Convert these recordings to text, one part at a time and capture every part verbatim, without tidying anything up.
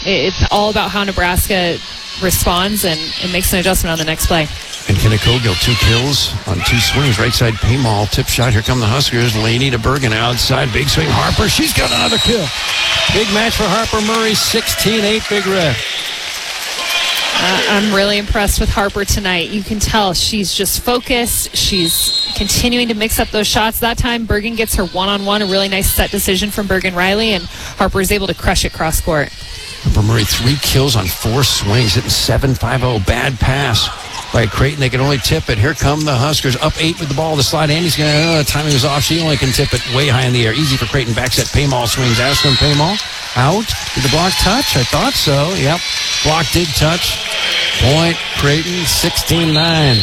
it's all about how Nebraska responds and, and makes an adjustment on the next play. And Kenna Cogill, two kills on two swings. Right side Paymall, tip shot. Here come the Huskers. Laney to Bergen outside. Big swing. Harper, she's got another kill. Big match for Harper Murray, sixteen eight Big Red. Uh, I'm really impressed with Harper tonight. You can tell she's just focused. She's continuing to mix up those shots. That time, Bergen gets her one-on-one, a really nice set decision from Bergen Riley, and Harper is able to crush it cross court. Harper Murray, three kills on four swings, hitting seven five oh. Bad pass by Creighton. They can only tip it. Here come the Huskers, up eight with the ball. The slide. Andy's going to, uh, timing was off. She only can tip it way high in the air. Easy for Creighton. Back set. Paymall swings. Ashlyn Paymall out. Did the block touch? I thought so. Yep. Block did touch. Point Creighton, sixteen nine.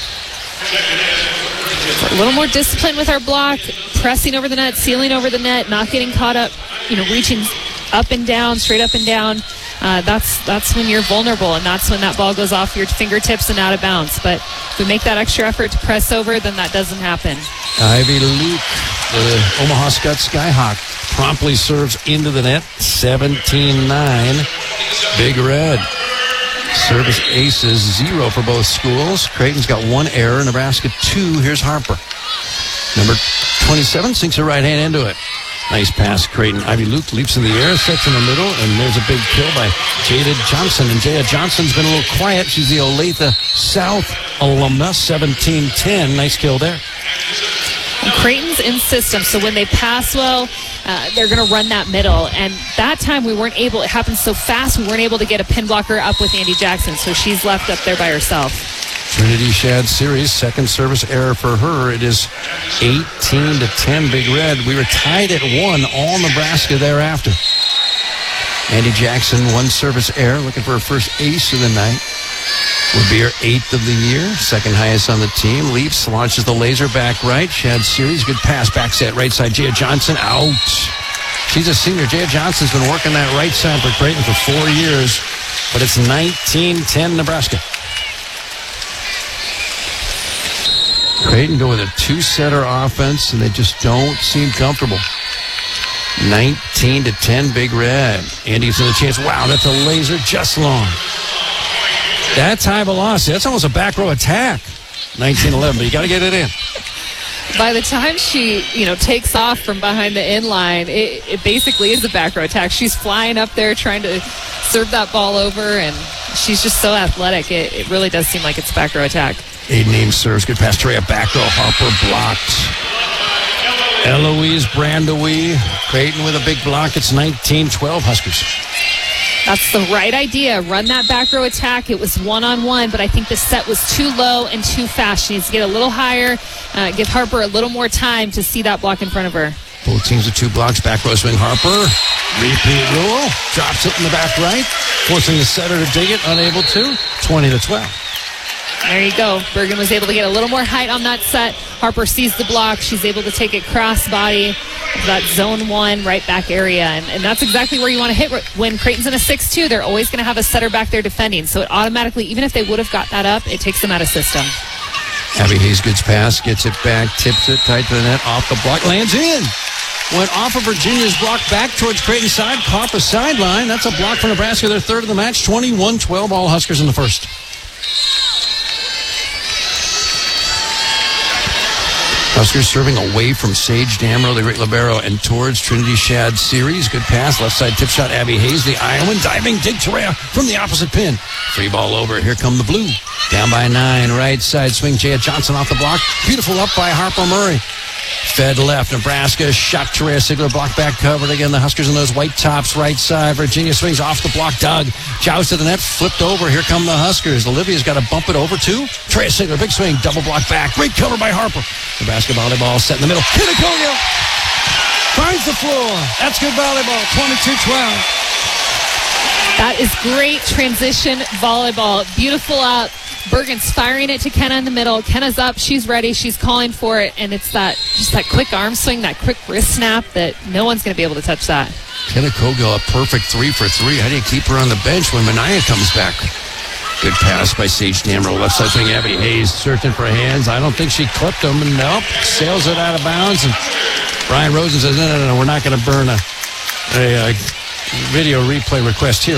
A little more discipline with our block, pressing over the net, sealing over the net, not getting caught up, you know, reaching up and down, straight up and down. Uh, that's that's when you're vulnerable, and that's when that ball goes off your fingertips and out of bounds. But if we make that extra effort to press over, then that doesn't happen. Ivy Luke, the Omaha Skutt Skyhawk, promptly serves into the net, seventeen nine. Big Red. Service aces, zero for both schools. Creighton's got one error, Nebraska two. Here's Harper. Number twenty-seven sinks her right hand into it. Nice pass, Creighton. Ivy Luke leaps in the air, sets in the middle, and there's a big kill by Jada Johnson. And Jada Johnson's been a little quiet. She's the Olathe South alumna, seventeen ten. Nice kill there. And Creighton's in system, so when they pass well, uh, they're going to run that middle. And that time we weren't able, it happened so fast, we weren't able to get a pin blocker up with Andy Jackson, so she's left up there by herself. Trinity Shad Series, second service error for her. It is eighteen to ten Big Red. We were tied at one, all Nebraska thereafter. Andy Jackson, one service error, looking for her first ace of the night. Would be her eighth of the year, second highest on the team. Leaps, launches the laser back right. Shad Series, good pass, back set right side. Jaya Johnson out. She's a senior. Jaya Johnson's been working that right side for Creighton for four years, but it's nineteen ten Nebraska. Creighton go with a two-setter offense, and they just don't seem comfortable. nineteen to ten Big Red. Andy's in the chance. Wow, that's a laser just long. That's high velocity. That's almost a back row attack. nineteen eleven, but you got to get it in. By the time she, you know, takes off from behind the in line, it, it basically is a back row attack. She's flying up there trying to serve that ball over, and she's just so athletic. It, it really does seem like it's a back row attack. Aiden Ames serves. Good pass. Treya back row. Harper blocked. Eloise Brandowie. Creighton with a big block. It's nineteen twelve Huskers. That's the right idea. Run that back row attack. It was one-on-one, but I think the set was too low and too fast. She needs to get a little higher, uh, give Harper a little more time to see that block in front of her. Both teams with two blocks. Back row swing. Harper. Repeat rule. Drops it in the back right. Forcing the setter to dig it. Unable to. twenty to twelve. There you go. Bergen was able to get a little more height on that set. Harper sees the block. She's able to take it cross body to that zone one right back area. And, and that's exactly where you want to hit. When Creighton's in a six two, they're always going to have a setter back there defending. So it automatically, even if they would have got that up, it takes them out of system. Abby Hayes gets pass, gets it back, tips it tight to the net, off the block, lands in. Went off of Virginia's block back towards Creighton's side, caught the sideline. That's a block for Nebraska, their third of the match, twenty-one twelve, all Huskers in the first. Huskers serving away from Sage Damrow, the great libero, and towards Trinity Shad Series. Good pass, left side tip shot, Abby Hayes, the Iowan, diving, dig Terea from the opposite pin. Free ball over, here come the blue. Down by nine, right side swing, Jaya Johnson off the block. Beautiful up by Harper Murray. Fed left, Nebraska, shot Terea Sigler, block back covered. Again, the Huskers in those white tops, right side. Virginia swings off the block, Doug. Joust to the net, flipped over. Here come the Huskers. Olivia's got to bump it over to Terea Sigler, big swing, double block back. Great cover by Harper. Nebraska volleyball set in the middle. Kenna Cogill finds the floor. That's good volleyball, twenty-two twelve. That is great transition volleyball. Beautiful up. Bergen's firing it to Kenna in the middle. Kenna's up. She's ready. She's calling for it. And it's that just that quick arm swing, that quick wrist snap that no one's going to be able to touch that. Kenna Cogill, a perfect three for three. How do you keep her on the bench when Minaya comes back? Good pass by Sage Damrow. Left side swing, Abby Hayes searching for hands. I don't think she clipped them. Nope. Sails it out of bounds. And Brian Rosen says, no, no, no, we're not going to burn a, a, a video replay request here.